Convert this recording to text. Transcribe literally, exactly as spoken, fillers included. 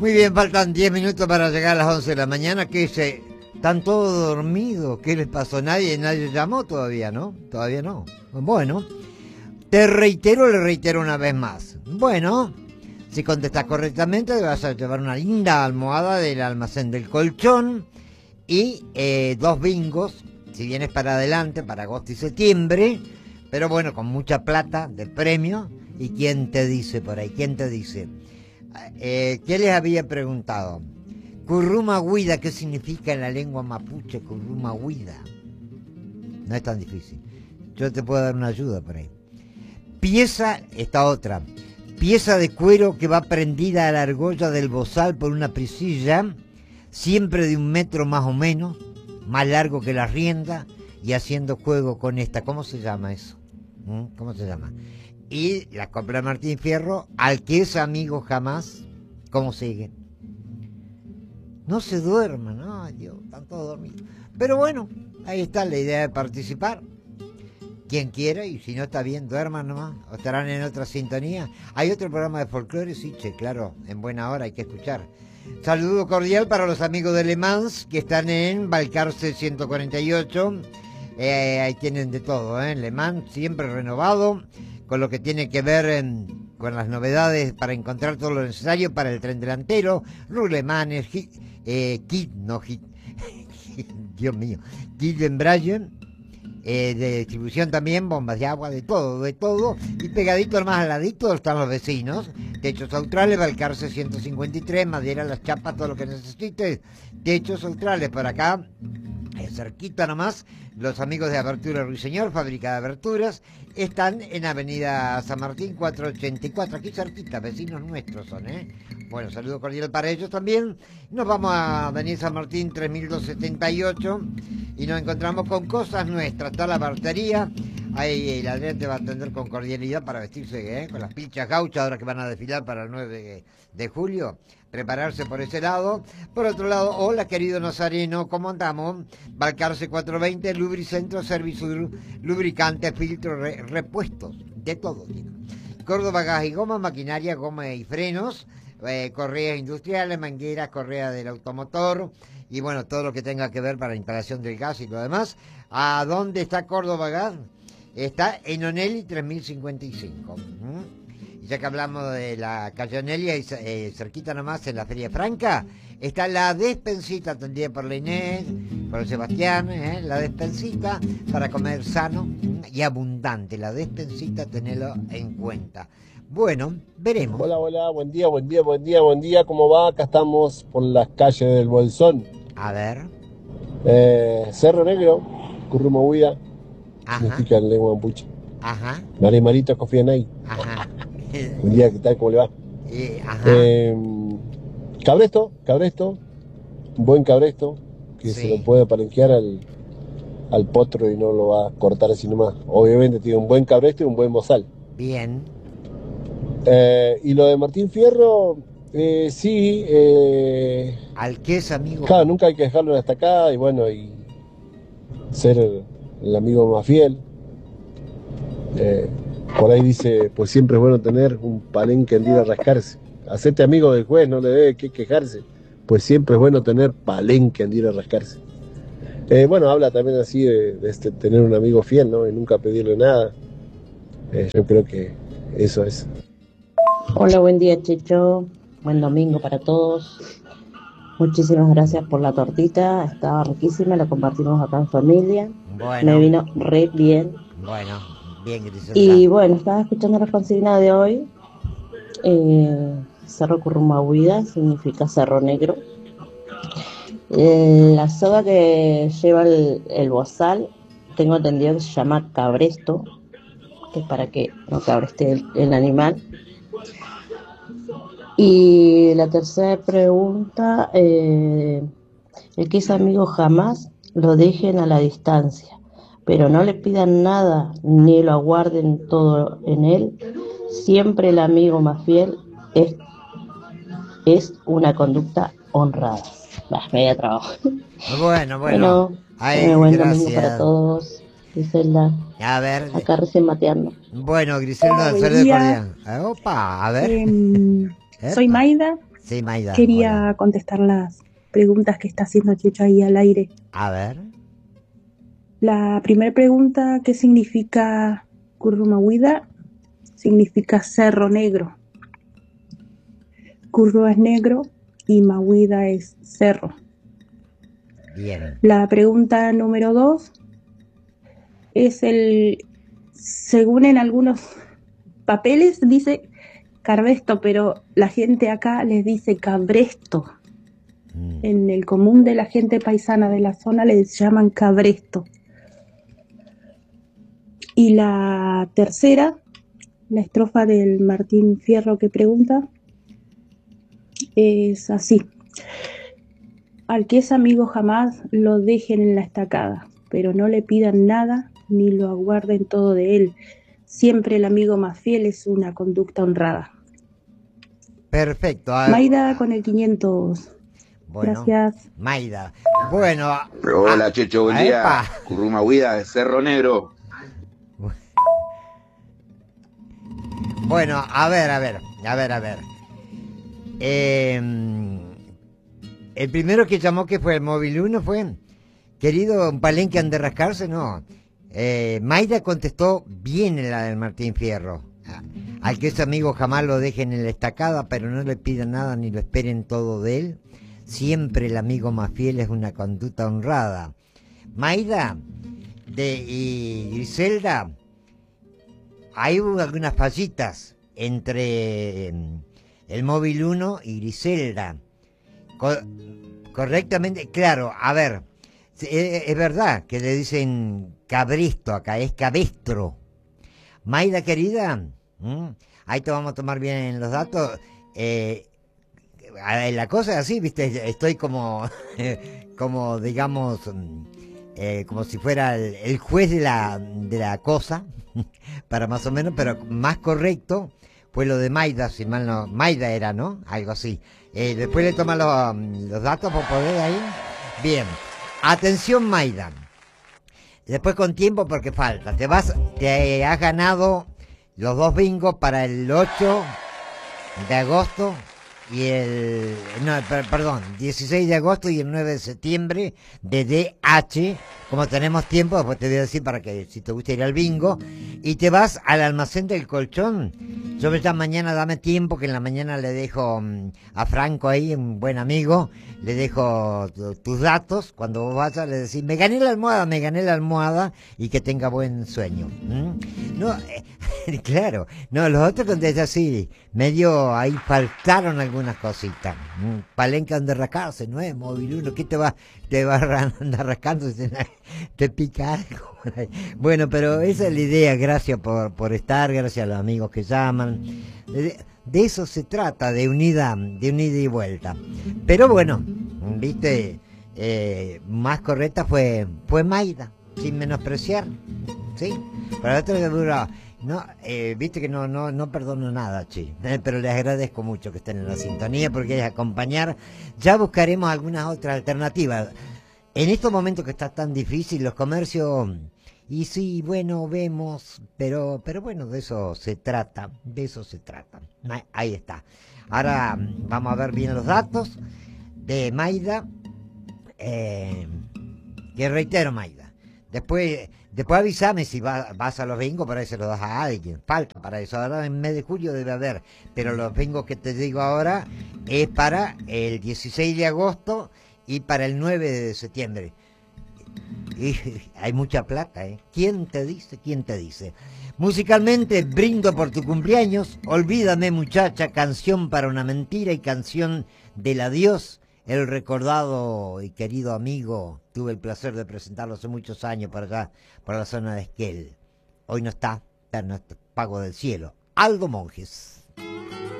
Muy bien, faltan diez minutos para llegar a las once de la mañana. ¿Qué se ¿Están todos dormidos? ¿Qué les pasó? Nadie, nadie llamó todavía, ¿no? Todavía no. Bueno, te reitero, le reitero una vez más. Bueno, si contestas correctamente, te vas a llevar una linda almohada del almacén del colchón y eh, dos bingos, si vienes para adelante, para agosto y septiembre, pero bueno, con mucha plata de premio. ¿Y quién te dice por ahí? ¿Quién te dice? Eh, ¿Qué les había preguntado? Curruma Huida, ¿qué significa en la lengua mapuche Curruma Huida? No es tan difícil. Yo te puedo dar una ayuda por ahí. Pieza, esta otra, pieza de cuero que va prendida a la argolla del bozal por una prisilla, siempre de un metro más o menos, más largo que la rienda, y haciendo juego con esta. ¿Cómo se llama eso? ¿Mm? ¿Cómo se llama? Y la compra Martín Fierro, al que es amigo jamás. ¿Cómo sigue? No se duerman, ¿no? Dios, están todos dormidos. Pero bueno, ahí está la idea de participar. Quien quiera, y si no está bien, duerman nomás, o estarán en otra sintonía. Hay otro programa de folclore, sí, che, claro, en buena hora hay que escuchar. Saludo cordial para los amigos de Le Mans, que están en Balcarce ciento cuarenta y ocho. Eh, ahí tienen de todo, ¿eh? Le Mans siempre renovado, con lo que tiene que ver en, con las novedades para encontrar todo lo necesario para el tren delantero, rulemanes, hit, eh, kit, no hit, Dios mío, kit en Brian. Eh, de distribución también, bombas de agua, de todo, de todo, y pegadito más al ladito están los vecinos, techos neutrales, Balcarce ciento cincuenta y tres, madera, las chapas, todo lo que necesites, techos neutrales por acá, eh, cerquita nomás, los amigos de Abertura Ruiseñor, fábrica de aberturas, están en Avenida San Martín cuatrocientos ochenta y cuatro, aquí cerquita, vecinos nuestros son, ¿eh? Bueno, saludo cordial para ellos también. Nos vamos a Avenida San Martín tres mil doscientos setenta y ocho y nos encontramos con cosas nuestras, está la bartería. Ahí el Adrián te va a atender con cordialidad para vestirse, ¿eh? Con las pilchas gauchas ahora que van a desfilar para el nueve de julio. Prepararse por ese lado. Por otro lado, hola querido Nazareno, ¿cómo andamos? Balcarce cuatrocientos veinte, Lubricentro, Servicio, lubricantes, filtros, re, repuestos, de todo. Córdoba, gas y goma, maquinaria, goma y frenos, eh, correas industriales, mangueras, correa del automotor y bueno, todo lo que tenga que ver para la instalación del gas y lo demás. ¿A dónde está Córdoba Gas? Está en Onelli tres mil cincuenta y cinco. ¿Mm? Y ya que hablamos de la calle Onelli, eh, cerquita nomás en la Feria Franca, está la despensita atendida por la Inés, por el Sebastián, ¿eh? La despensita para comer sano y abundante. La despensita, tenelo en cuenta. Bueno, veremos. Hola, hola, buen día, buen día, buen día, buen día. ¿Cómo va? Acá estamos por las calles del Bolsón. A ver. Eh, Cerro Negro, Curruma Huida, significa en lengua mapuche. Ajá. Mari Marita Cofianay. Ajá. Buen día, ¿qué tal? ¿Cómo le va? Eh, ajá. Eh, cabresto, cabresto, un buen cabresto, que sí, se lo puede palenquear al, al potro y no lo va a cortar así nomás. Obviamente tiene un buen cabresto y un buen bozal. Bien. Eh, y lo de Martín Fierro, eh, sí. Eh, ¿Al que es amigo? Claro, nunca hay que dejarlo hasta acá y bueno, y ser el, el amigo más fiel. Eh, por ahí dice, pues siempre es bueno tener un palenque en ir a rascarse. Hacete amigo del juez, no le debe que quejarse. Pues siempre es bueno tener palenque en ir a rascarse. Eh, bueno, habla también así de, de este, tener un amigo fiel, ¿no? Y nunca pedirle nada. Eh, yo creo que eso es. Hola, buen día, Checho. Buen domingo para todos. Muchísimas gracias por la tortita. Estaba riquísima, la compartimos acá en familia. Bueno. Me vino re bien. Bueno, bien, Griselda. Y bueno, estaba escuchando la consigna de hoy. Eh, Cerro Curruma Huida significa Cerro Negro. Eh, la soga que lleva el, el bozal, tengo entendido que se llama cabresto, que es para que no cabreste el, el animal. Y la tercera pregunta, eh, el que es amigo jamás lo dejen a la distancia, pero no le pidan nada ni lo aguarden todo en él. Siempre el amigo más fiel es, es una conducta honrada. Bah, media trabajo. Bueno, bueno. Bueno, Ay, eh, buen gracias. domingo para todos. Griselda. A ver. Acá recién mateando. Bueno, Griselda, Hola, saludos buen día. cordial. Opa, a ver. Eh, soy Maida, Sí, Maida. Quería Hola. contestar las preguntas que está haciendo Checho ahí al aire. A ver. La primera pregunta, ¿qué significa Currumahuida? Significa cerro negro. Curro es negro y Mahuida es cerro. Bien. La pregunta número dos es el, según en algunos papeles dice Carbesto, pero la gente acá les dice Cabresto. Mm. En el común de la gente paisana de la zona les llaman Cabresto. Y la tercera, la estrofa del Martín Fierro que pregunta, es así. Al que es amigo jamás lo dejen en la estacada, pero no le pidan nada ni lo aguarden todo de él. Siempre el amigo más fiel es una conducta honrada. Perfecto. A- Maida con el quinientos. Bueno, Gracias. Maida. Bueno. Hola, ah, Checho, buen ah, día. epa. Currumahuida de Cerro Negro. Bueno, a ver, a ver, a ver, a ver. Eh, el primero que llamó, que fue el móvil uno, fue, querido, un palenque han de rascarse, no. Eh, Maida contestó bien en la del Martín Fierro. Ah, al que es amigo jamás lo dejen en la estacada, pero no le pidan nada ni lo esperen todo de él. Siempre el amigo más fiel es una conducta honrada. Maida de, y Griselda, hay algunas fallitas entre eh, el móvil uno y Griselda. Co- correctamente, claro, a ver, es, es verdad que le dicen cabresto acá, es cabestro. Maida querida, ¿m? Ahí te vamos a tomar bien los datos. Eh, la cosa es así, viste, estoy como, como digamos, eh, como si fuera el, el juez de la, de la cosa, para más o menos, pero más correcto fue lo de Maida, si mal no, Maida era, ¿no? Algo así. Eh, después le toma los, los datos por poder ahí. Bien, atención Maida. Después con tiempo porque falta. Te vas, te has ganado los dos bingos para el ocho de agosto y el, no, per, perdón, dieciséis de agosto y el nueve de septiembre de D H. Como tenemos tiempo, después te voy a decir para que si te gusta ir al bingo. Y te vas al almacén del colchón. Yo ya mañana dame tiempo, que en la mañana le dejo um, a Franco ahí, un buen amigo, le dejo tu, tus datos. Cuando vos vayas le decís, me gané la almohada, me gané la almohada, y que tenga buen sueño. ¿Mm? No, eh, claro, no, los otros contestan así, medio ahí faltaron algunas cositas. ¿Mm? Palenque donde rascarse, no es móvil uno, ¿qué te va, te va a andar rascando? Te pica algo. Bueno, pero esa es la idea. Gracias por, por estar, gracias a los amigos que llaman. De, de eso se trata, de unida, de unida y vuelta. Pero bueno, viste, eh, más correcta fue, fue Maida, sin menospreciar, ¿sí? Para otro que dura, no, eh, viste que no, no, no perdono nada, che, eh, pero les agradezco mucho que estén en la sintonía porque es acompañar. Ya buscaremos algunas otras alternativas. En estos momentos que está tan difícil los comercios, y sí, bueno, vemos, pero pero bueno, de eso se trata, de eso se trata. Ahí está. Ahora vamos a ver bien los datos de Maida, eh, que reitero, Maida. Después después avísame si va, vas a los bingos, para eso lo das a alguien. Falta para eso. Ahora en el mes de julio debe haber, pero los bingos que te digo ahora es para el dieciséis de agosto y para el nueve de septiembre. Y hay mucha plata, ¿eh? ¿Quién te dice? ¿Quién te dice? Musicalmente, brindo por tu cumpleaños. Olvídame, muchacha, canción para una mentira y canción del adiós. El recordado y querido amigo, tuve el placer de presentarlo hace muchos años para allá, para la zona de Esquel. Hoy no está, pero no está, pago del cielo. Aldo Monjes.